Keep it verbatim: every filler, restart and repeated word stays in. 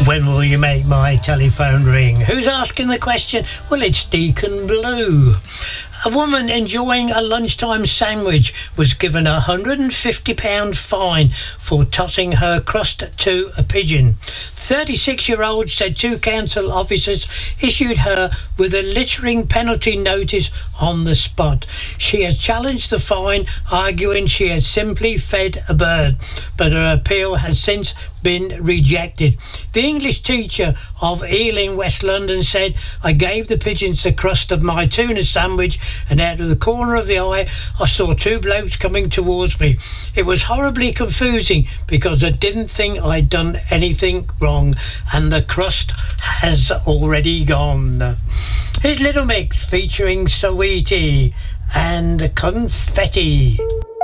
When will you make my telephone ring? Who's asking the question? Well, it's Deacon Blue. A woman enjoying a lunchtime sandwich was given a one hundred and fifty pound fine for tossing her crust to a pigeon. thirty-six-year-old said two council officers issued her with a littering penalty notice on the spot. She has challenged the fine, arguing she had simply fed a bird, but her appeal has since been rejected. The English teacher of Ealing, West London said, "I gave the pigeons the crust of my tuna sandwich, and out of the corner of the eye I saw two blokes coming towards me. It was horribly confusing because I didn't think I'd done anything wrong, and the crust has already gone." Here's Little Mix featuring Saweetie and Confetti.